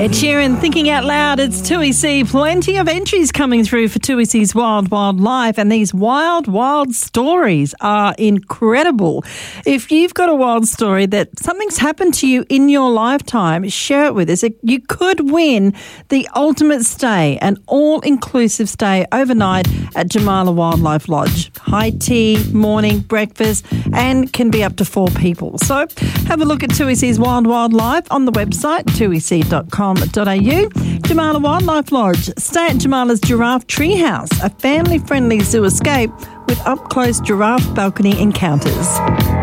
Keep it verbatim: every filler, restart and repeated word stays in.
Ed Sheeran, Thinking Out Loud. It's two E C. Plenty of entries coming through for two E C's Wild Wild Life, and these wild, wild stories are incredible. If you've got a wild story that something's happened to you in your lifetime, share it with us. You could win the ultimate stay, an all-inclusive stay overnight at Jamala Wildlife Lodge. High tea, morning, breakfast, and can be up to four people. So have a look at two E C's Wild Wild Life on the website, two e c dot com dot a u. Jamala Wildlife Lodge. Stay at Jamala's Giraffe Treehouse, a family-friendly zoo escape with up-close giraffe balcony encounters.